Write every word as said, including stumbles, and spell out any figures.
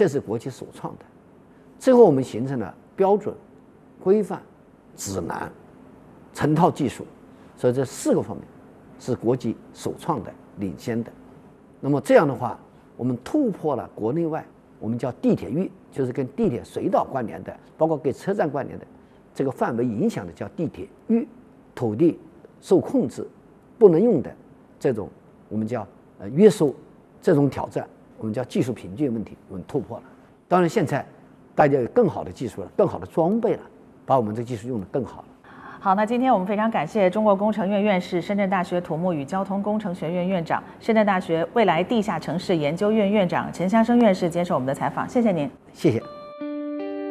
这是国际首创的。最后我们形成了标准、规范、指南、成套技术，所以这四个方面是国际首创的、领先的。那么这样的话，我们突破了国内外我们叫地铁域，就是跟地铁隧道关联的，包括跟车站关联的这个范围影响的叫地铁域，土地受控制不能用的这种我们叫呃约束，这种挑战我们叫技术瓶颈问题，我们突破了。当然现在大家有更好的技术了，更好的装备了，把我们这技术用得更好了。 好，那今天我们非常感谢中国工程院院士、深圳大学土木与交通工程学院院长、深圳大学未来地下城市研究院院长陈香生院士接受我们的采访，谢谢您。 谢谢。